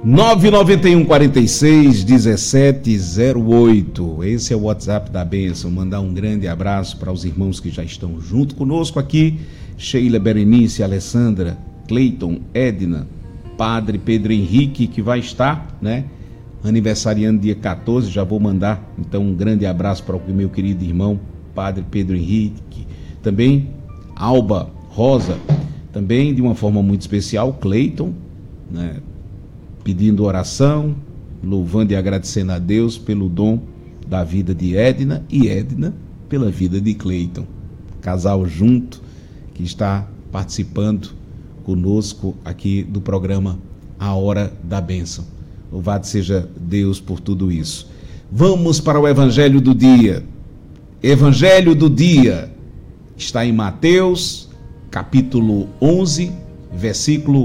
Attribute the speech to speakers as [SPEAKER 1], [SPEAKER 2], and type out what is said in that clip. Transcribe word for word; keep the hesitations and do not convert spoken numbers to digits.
[SPEAKER 1] nove nove um quatro seis um sete zero oito. Esse é o WhatsApp da bênção. Mandar um grande abraço para os irmãos que já estão junto conosco aqui. Sheila, Berenice, Alessandra, Cleiton, Edna, Padre Pedro Henrique, que vai estar, né, aniversariando dia quatorze. Já vou mandar então um grande abraço para o meu querido irmão Padre Pedro Henrique. Também Alba Rosa, também de uma forma muito especial, Cleiton, né, pedindo oração, louvando e agradecendo a Deus pelo dom da vida de Edna e Edna pela vida de Cleiton. Casal junto que está participando conosco aqui do programa A Hora da Bênção. Louvado seja Deus por tudo isso. Vamos para o Evangelho do dia. Evangelho do dia está em Mateus, capítulo onze, versículo